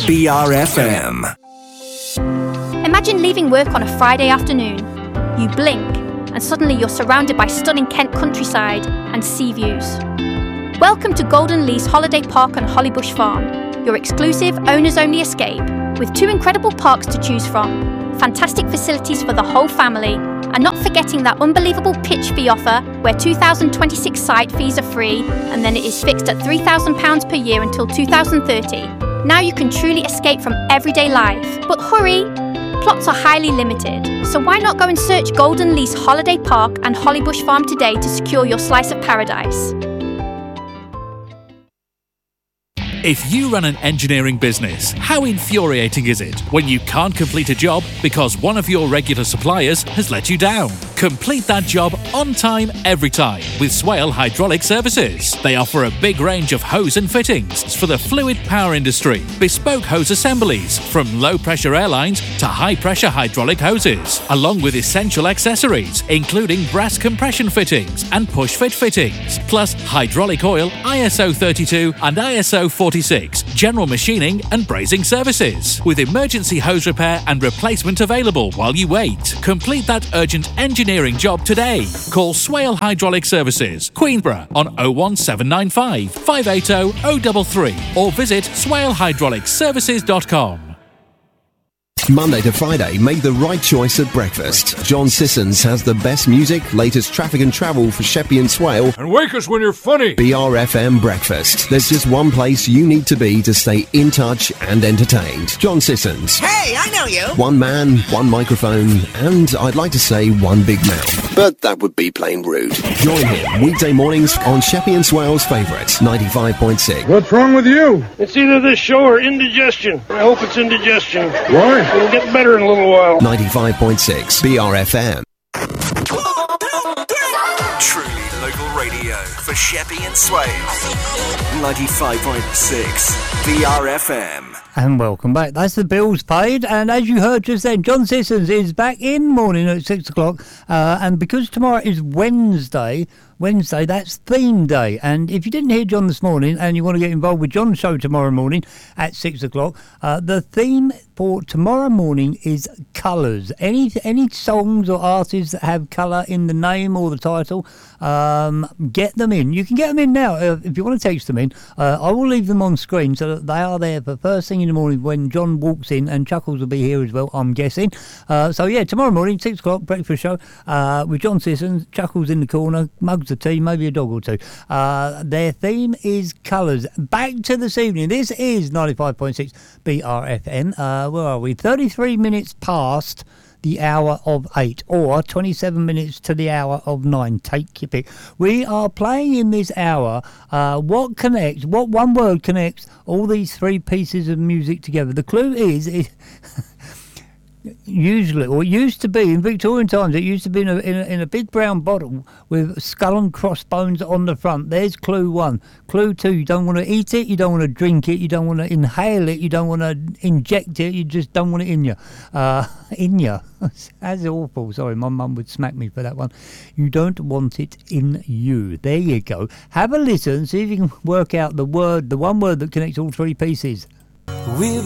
BRFM. Imagine leaving work on a Friday afternoon. You blink, and suddenly you're surrounded by stunning Kent countryside and sea views. Welcome to Golden Lease Holiday Park and Hollybush Farm, your exclusive owners-only escape, with 2 incredible parks to choose from, fantastic facilities for the whole family, and not forgetting that unbelievable pitch fee offer where 2026 site fees are free and then it is fixed at £3,000 per year until 2030. Now you can truly escape from everyday life. But hurry! Plots are highly limited, so why not go and search Golden Lease Holiday Park and Hollybush Farm today to secure your slice of paradise. If you run an engineering business, how infuriating is it when you can't complete a job because one of your regular suppliers has let you down? Complete that job on time, every time with Swale Hydraulic Services. They offer a big range of hose and fittings for the fluid power industry, bespoke hose assemblies from low-pressure airlines to high-pressure hydraulic hoses, along with essential accessories, including brass compression fittings and push-fit fittings, plus hydraulic oil, ISO 32 and ISO 46, general machining and brazing services, with emergency hose repair and replacement available while you wait. Complete that urgent engineering job today. Call Swale Hydraulic Services, Queenborough on 01795 580 033 or visit swalehydraulicservices.com. Monday to Friday, make the right choice at breakfast. John Sissons has the best music, latest traffic and travel for Sheppey and Swale. And wake us when you're funny. BRFM Breakfast. There's just one place you need to be to stay in touch and entertained. John Sissons. Hey, I know you. One man, one microphone, and I'd like to say one big mouth. But that would be plain rude. Join him weekday mornings on Sheppey and Swale's favourite, 95.6. What's wrong with you? It's either this show or indigestion. I hope it's indigestion. Why? It'll get better in a little while. 95.6 BRFM. Truly local radio for Sheppey and Swale. 95.6 BRFM. And welcome back. That's the bills paid. And as you heard just then, John Sissons is back in the morning at 6 o'clock. And because tomorrow is Wednesday, that's theme day. And if you didn't hear John this morning and you want to get involved with John's show tomorrow morning at 6 o'clock, the theme for tomorrow morning is colours. Any songs or artists that have colour in the name or the title, get them in. You can get them in now if you want to text them in. I will leave them on screen so that they are there for first thing in the morning when John walks in, and Chuckles will be here as well, I'm guessing. So yeah, tomorrow morning, 6 o'clock, breakfast show with John Sissons, Chuckles in the corner, mugs of tea, maybe a dog or two. Their theme is colours. Back to this evening. This is 95.6 BRFM. Where are we? 33 minutes past the hour of 8, or 27 minutes to the hour of 9. Take your pick. We are playing in this hour what one word connects all these 3 pieces of music together. The clue is usually, or it used to be in Victorian times, it used to be in a big brown bottle with skull and crossbones on the front. There's clue 1. Clue 2, you don't want to eat it, you don't want to drink it, you don't want to inhale it, you don't want to inject it, you just don't want it in you. That's awful. Sorry, my mum would smack me for that one. You don't want it in you. There you go. Have a listen, see if you can work out the one word that connects all 3 pieces.